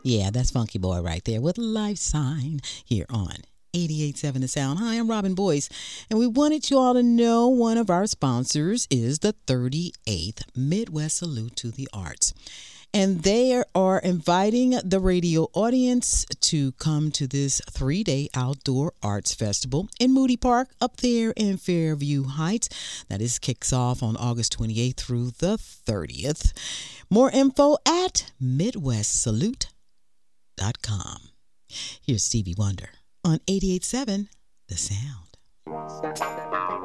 Yeah, that's Funky Boy right there with Life Sign here on 88.7 The Sound. Hi, I'm Robin Boyce, and we wanted you all to know one of our sponsors is the 38th Midwest Salute to the Arts. And they are inviting the radio audience to come to this 3-day outdoor arts festival in Moody Park up there in Fairview Heights. Now, this kicks off on August 28th through the 30th. More info at MidwestSalute.com. Here's Stevie Wonder on 88.7 The Sound.